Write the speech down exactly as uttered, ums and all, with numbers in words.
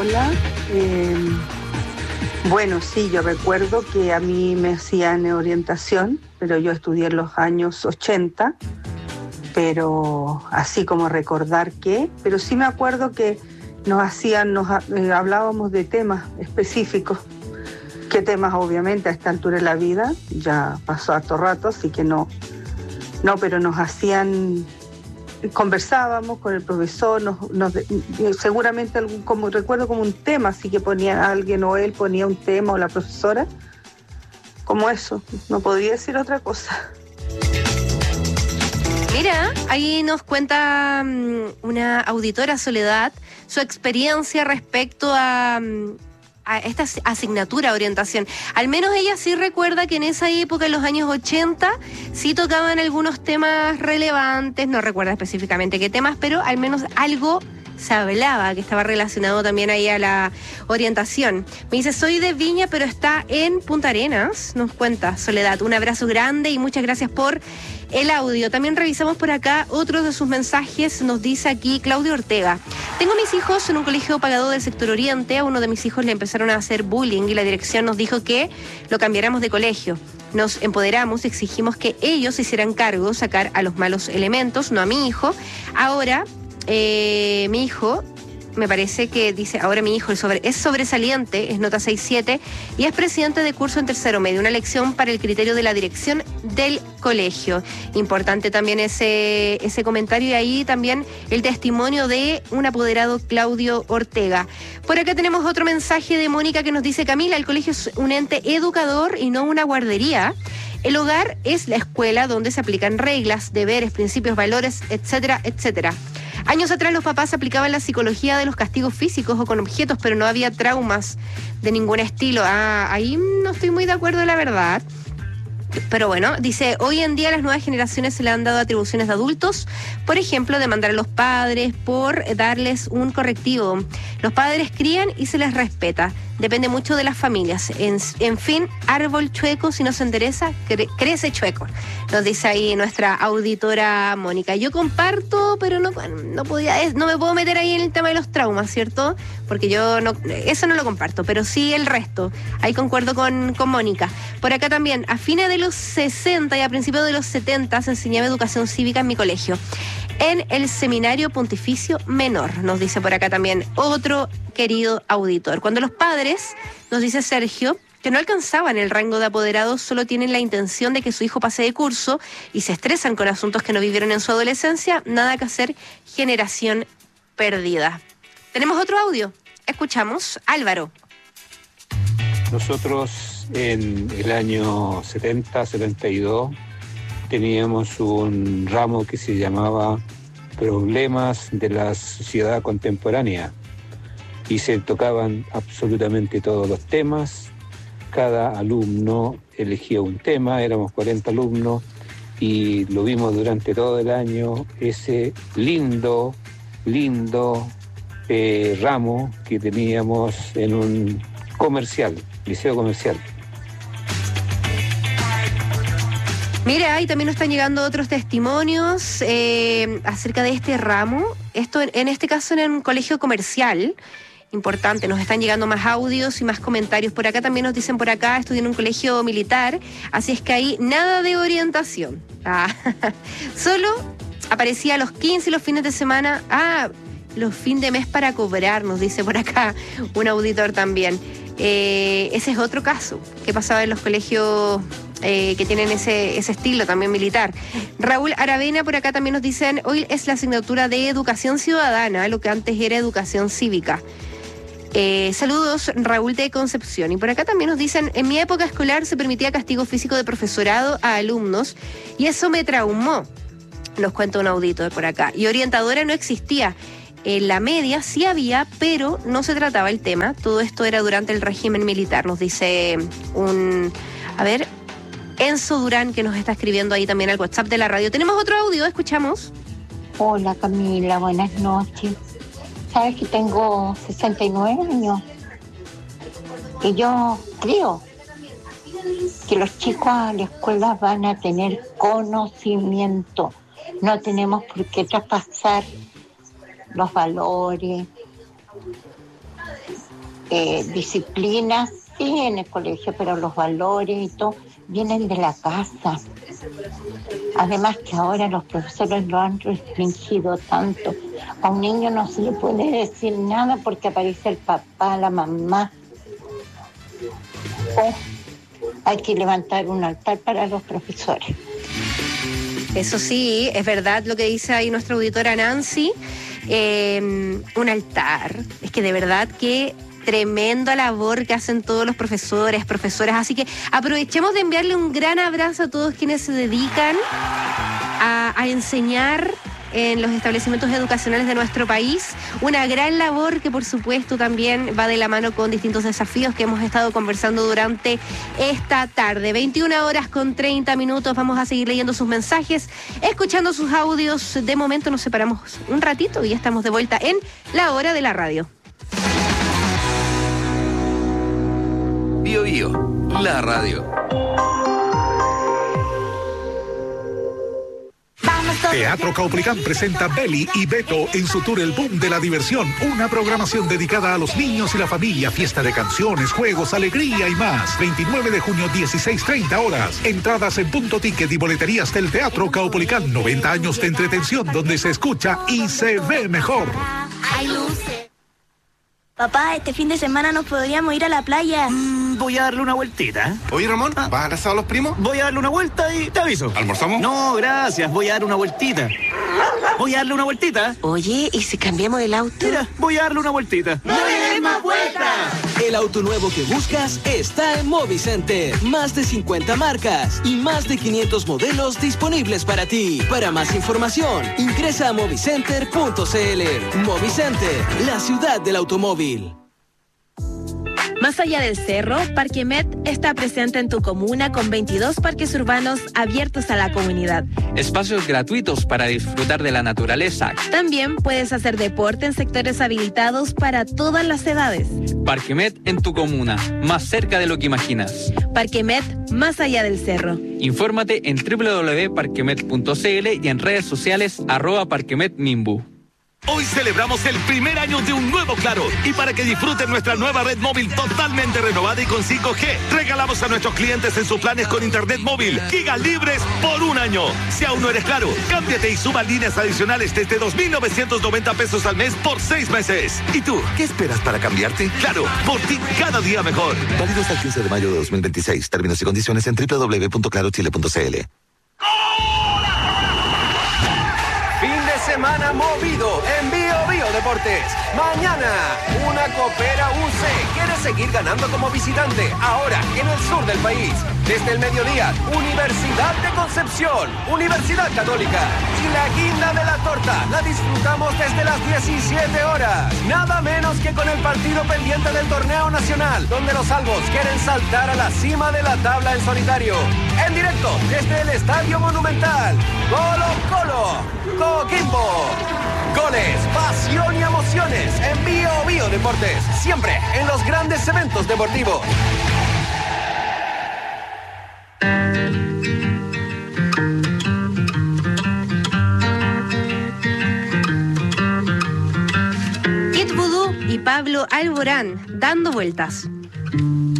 Hola. Eh, bueno, sí, yo recuerdo que a mí me hacían orientación, pero yo estudié en los años ochenta, pero así como recordar qué, pero sí me acuerdo que nos hacían, nos eh, hablábamos de temas específicos. ¿Qué temas? Obviamente a esta altura de la vida, ya pasó harto rato, así que no, no, pero nos hacían... Conversábamos con el profesor, nos, nos, seguramente algún, como recuerdo como un tema, así que ponía alguien o él ponía un tema o la profesora, como eso, no podría decir otra cosa. Mira, ahí nos cuenta um, una auditora, Soledad, su experiencia respecto a... Um, a esta asignatura orientación. Al menos ella sí recuerda que en esa época, en los años ochenta, sí tocaban algunos temas relevantes, no recuerda específicamente qué temas, pero al menos algo se hablaba que estaba relacionado también ahí a la orientación. Me dice, soy de Viña, pero está en Punta Arenas, nos cuenta Soledad. Un abrazo grande y muchas gracias por el audio. También revisamos por acá otros de sus mensajes. Nos dice aquí Claudio Ortega. Tengo mis hijos en un colegio pagado del sector oriente. A uno de mis hijos le empezaron a hacer bullying y la dirección nos dijo que lo cambiáramos de colegio. Nos empoderamos y exigimos que ellos se hicieran cargo, sacar a los malos elementos, no a mi hijo. Ahora, eh, mi hijo... me parece que dice, ahora mi hijo es, sobre, es sobresaliente, es nota seis siete y es presidente de curso en tercero medio, una lección para el criterio de la dirección del colegio. Importante también ese, ese comentario y ahí también el testimonio de un apoderado, Claudio Ortega. Por acá tenemos otro mensaje de Mónica que nos dice, Camila, el colegio es un ente educador y no una guardería. El hogar es la escuela donde se aplican reglas, deberes, principios, valores, etcétera, etcétera. Años atrás los papás aplicaban la psicología de los castigos físicos o con objetos, pero no había traumas de ningún estilo. Ah, ahí no estoy muy de acuerdo, la verdad. Pero bueno, dice, hoy en día a las nuevas generaciones se le han dado atribuciones de adultos, por ejemplo, demandar a los padres por darles un correctivo. Los padres crían y se les respeta. Depende mucho de las familias. En, en fin, árbol chueco, si no se endereza, cre- crece chueco. Nos dice ahí nuestra auditora Mónica. Yo comparto, pero no, no podía, no me puedo meter ahí en el tema de los traumas, ¿cierto? Porque yo no, eso no lo comparto, pero sí el resto. Ahí concuerdo con, con Mónica. Por acá también, a fines de los sesenta y a principios de los setenta se enseñaba educación cívica en mi colegio. En el Seminario Pontificio Menor, nos dice por acá también otro querido auditor. Cuando los padres, nos dice Sergio, que no alcanzaban el rango de apoderados, solo tienen la intención de que su hijo pase de curso y se estresan con asuntos que no vivieron en su adolescencia, nada que hacer, generación perdida. Tenemos otro audio. Escuchamos, Álvaro. Nosotros en el año setenta, setenta y dos teníamos un ramo que se llamaba Problemas de la Sociedad Contemporánea y se tocaban absolutamente todos los temas. Cada alumno elegía un tema, éramos cuarenta alumnos y lo vimos durante todo el año, ese lindo, lindo eh, ramo que teníamos en un comercial, liceo comercial. Mira, y también nos están llegando otros testimonios eh, acerca de este ramo. Esto, en, en este caso, en un colegio comercial. Importante, nos están llegando más audios y más comentarios. Por acá también nos dicen, por acá estudié en un colegio militar, así es que ahí nada de orientación. Ah, solo aparecía a los quince y los fines de semana. Ah, los fines de mes para cobrar, nos dice por acá un auditor también. Eh, ese es otro caso que pasaba en los colegios eh, que tienen ese, ese estilo también militar. Raúl Aravena por acá también nos dicen, hoy es la asignatura de educación ciudadana, lo que antes era educación cívica. Eh, saludos, Raúl de Concepción. Y por acá también nos dicen, en mi época escolar se permitía castigo físico de profesorado a alumnos y eso me traumó, nos cuenta un auditor por acá. Y orientadora no existía. En la media sí había, pero no se trataba el tema. Todo esto era durante el régimen militar, nos dice un... A ver, Enzo Durán, que nos está escribiendo ahí también al WhatsApp de la radio. Tenemos otro audio, escuchamos. Hola Camila, buenas noches. Sabes que tengo sesenta y nueve años y yo creo que los chicos a la escuela van a tener conocimiento. No tenemos por qué traspasar los valores, eh, disciplina, sí, en el colegio, pero los valores y todo vienen de la casa. Además que ahora los profesores lo han restringido tanto. A un niño no se le puede decir nada porque aparece el papá, la mamá. Oh, hay que levantar un altar para los profesores. Eso sí, es verdad lo que dice ahí nuestra auditora Nancy. Eh, un altar. Es que de verdad que tremenda labor que hacen todos los profesores, profesoras. Así que aprovechemos de enviarle un gran abrazo a todos quienes se dedican a, a enseñar en los establecimientos educacionales de nuestro país. Una gran labor que por supuesto también va de la mano con distintos desafíos que hemos estado conversando durante esta tarde. veintiuna horas con treinta minutos. Vamos a seguir leyendo sus mensajes, escuchando sus audios. De momento nos separamos un ratito y ya estamos de vuelta en La Hora de la Radio. Bio Bio, la radio. Teatro Caupolicán presenta Beli y Beto en su tour El Boom de la Diversión, una programación dedicada a los niños y la familia, fiesta de canciones, juegos, alegría y más. veintinueve de junio, dieciséis treinta horas. Entradas en Punto Ticket y boleterías del Teatro Caupolicán. noventa años de entretención donde se escucha y se ve mejor. Hay luces. Papá, este fin de semana nos podríamos ir a la playa. Mm, voy a darle una vueltita. Oye, Ramón, ¿Ah? ¿vas a abrazar a los primos? Voy a darle una vuelta y te aviso. ¿Almorzamos? No, gracias, voy a darle una vueltita. Voy a darle una vueltita. Oye, ¿y si cambiamos el auto? Mira, voy a darle una vueltita. ¡No le des más vueltas! El auto nuevo que buscas está en Movicenter. Más de cincuenta marcas y más de quinientos modelos disponibles para ti. Para más información, ingresa a movicenter punto c l. Movicenter, la ciudad del automóvil. Más allá del cerro, Parquemet está presente en tu comuna con veintidós parques urbanos abiertos a la comunidad. Espacios gratuitos para disfrutar de la naturaleza. También puedes hacer deporte en sectores habilitados para todas las edades. Parquemet en tu comuna, más cerca de lo que imaginas. Parquemet, más allá del cerro. Infórmate en doble u doble u doble u punto parquemet punto c l y en redes sociales arroba parquemetmimbu. Hoy celebramos el primer año de un nuevo Claro y para que disfruten nuestra nueva red móvil totalmente renovada y con cinco G, regalamos a nuestros clientes en sus planes con internet móvil gigas libres por un año. Si aún no eres Claro, cámbiate y suma líneas adicionales desde dos mil novecientos noventa pesos al mes por seis meses. ¿Y tú, qué esperas para cambiarte? Claro, por ti cada día mejor. Válido hasta el quince de mayo de dos mil veintiséis. Términos y condiciones en doble u doble u doble u punto claro chile punto c l. Fin de semana movido en Bio Bio Deportes. Mañana, una Copera U C quiere seguir ganando como visitante, ahora en el sur del país. Desde el mediodía, Universidad de Concepción, Universidad Católica. Y la guinda de la torta la disfrutamos desde las diecisiete horas. Nada menos que con el partido pendiente del torneo nacional, donde los albos quieren saltar a la cima de la tabla en solitario. En directo, desde el Estadio Monumental. Colo Colo, Coquimbo. Goles, pasión y emociones en Bio Bio Deportes. Siempre en los grandes eventos deportivos. Kid Voodoo y Pablo Alborán, Dando Vueltas.